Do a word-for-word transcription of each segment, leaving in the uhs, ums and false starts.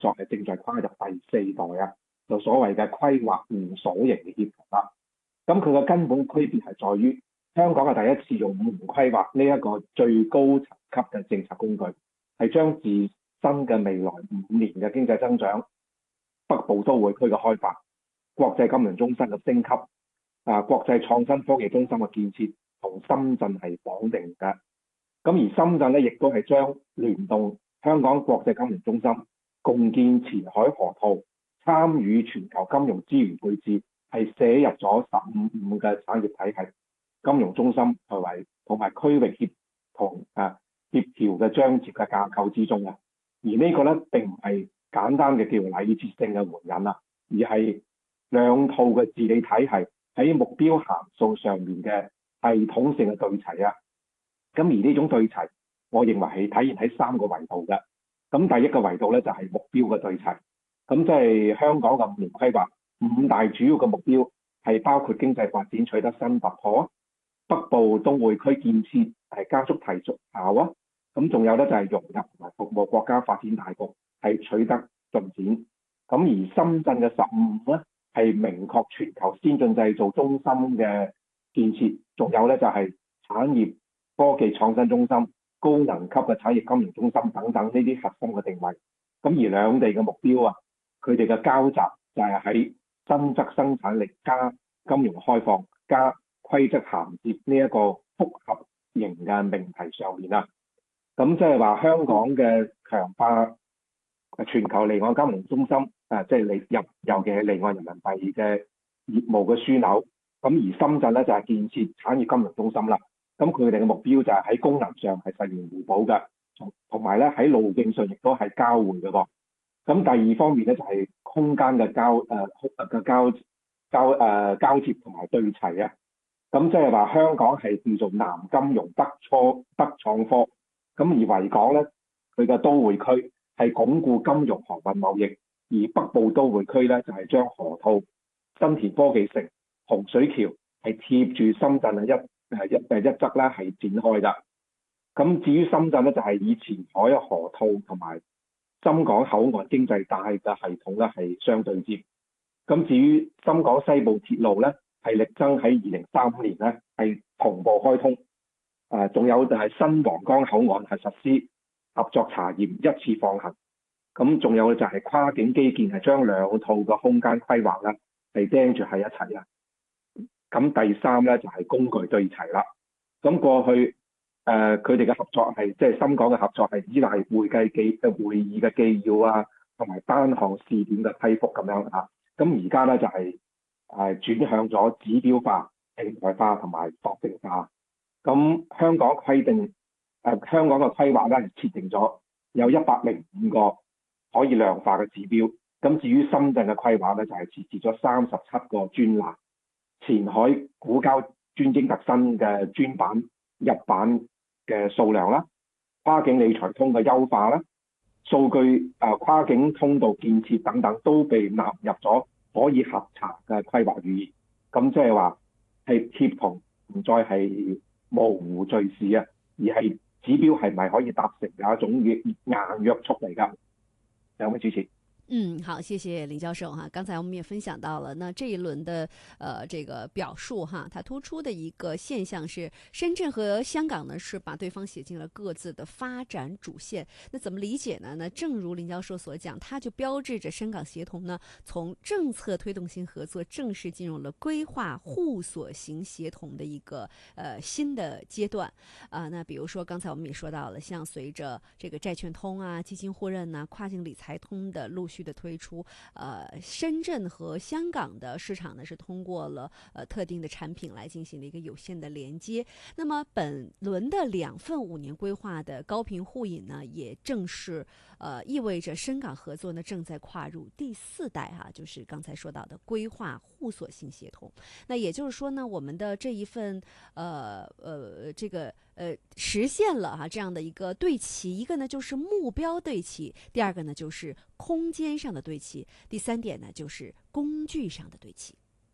作係正在跨入第四代啊，就所謂嘅規劃五所型嘅協同啦。咁佢嘅根本區別係在於，香港係第一次用五年規劃呢一個最高層級嘅政策工具，係將自身嘅未來五年嘅經濟增長、北部都會區嘅開發、國際金融中心嘅升級、啊國際創新科技中心嘅建設同深圳係綁定嘅。咁而深圳咧，亦都係將聯動香港國際金融中心，共建前海河套，參與全球金融資源配置，係寫入咗十五五嘅產業體系、金融中心同埋同埋區域協同啊協調嘅章節嘅架構之中啊。而呢個咧並唔係簡單嘅叫禮節性嘅援引啦，而係兩套嘅治理體系喺目標函數上面嘅系統性嘅對齊啊。咁而呢種對齊，我認為係體現喺三個維度嘅。咁第一個維度咧就係目標嘅對齊。咁即係香港嘅五年規劃五大主要嘅目標係包括經濟發展取得新突破，北部都會區建設係加速提速效啊。咁仲有咧就係融入同埋服務國家發展大局係取得進展。咁而深圳嘅十五咧係明確全球先進製造中心嘅建設，仲有咧就係產業科技創新中心、高能級嘅產業金融中心等等呢啲核心嘅定位。咁而兩地嘅目標啊，佢哋嘅交集就係喺新質生產力加金融開放加規則銜接呢一個複合型嘅命題上面啊。咁即係話香港嘅強化全球離岸金融中心啊，即係離入尤其係離岸人民幣嘅業務嘅樞紐。咁而深圳咧就係建設產業金融中心啦。咁佢哋嘅目標就係喺功能上係實現互補嘅，同埋咧喺路徑上亦都係交匯嘅噃。咁第二方面咧就係空間嘅交誒嘅交交誒交接同埋對齊啊。咁即係話香港係叫做南金融北初北創科，咁而維港咧佢嘅都會區係鞏固金融航運貿易，而北部都會區咧就係將河套、新田科技城、洪水橋係貼住深圳嘅一係一誒一側咧係展開㗎。咁至於深圳咧就係以前海河套同埋深港口岸經濟帶嘅系統咧係相對接。咁至於深港西部鐵路咧係力爭喺二零三五年咧係同步開通。誒仲有就係新皇崗口岸係實施合作查驗一次放行。咁仲有就係跨境基建係將兩套嘅空間規劃咧係釘住喺一齊啊。咁第三咧就係工具對齊啦。咁過去誒佢哋嘅合作係即係深港嘅合作係依賴會計記誒會議嘅紀要啊，同埋單項試點嘅批覆咁樣嚇。咁而家咧就係誒轉向咗指標化、平台化同埋確定化。咁香港規定誒、呃、香港嘅規劃咧係設定咗有一百零五個可以量化嘅指標。咁至於深圳嘅規劃咧就係設置咗三十七個專欄。前海股交專精特新嘅專版入版嘅數量啦，跨境理財通嘅優化啦，數據啊跨境通道建設等等都被納入咗可以核查嘅規劃語言。咁即係話係協同，唔再係模糊敘事啊，而係指標係咪可以達成有一種硬約束嚟㗎？兩位主持。 嗯，好，謝謝林教授哈。剛才我們也分享到了，那這一輪的呃這個表述哈，它突出的一個現象是，深圳和香港呢是把對方寫進了各自的發展主線。那怎麼理解呢？那正如林教授所講，它就標誌着深港協同呢從政策推動性合作正式進入了規劃互鎖型協同的一個呃新的階段啊、呃。那比如說剛才我們也說到了，像隨着這個債券通啊、基金互認啊、跨境理財通的陸續的推出，呃，深圳和香港的市場呢是通過了呃特定的產品來進行了一個有限的連接。那麼本輪的兩份五年規劃的高頻互引呢，也正是呃意味着深港合作呢正在跨入第四代哈、啊，就是剛才說到的規劃互鎖性協同。那也就是說呢，我們的這一份呃呃這個呃實現了哈、啊、這樣的一個對齊，一個呢就是目標對齊，第二個呢就是空間上的對齊，第三點呢就是工具上的對齊。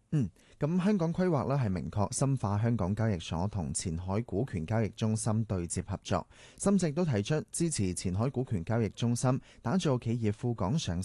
嗯，咁香港規劃咧係明確深化香港交易所同前海股權交易中心對接合作。深圳都提出支持前海股權交易中心打造企業赴港上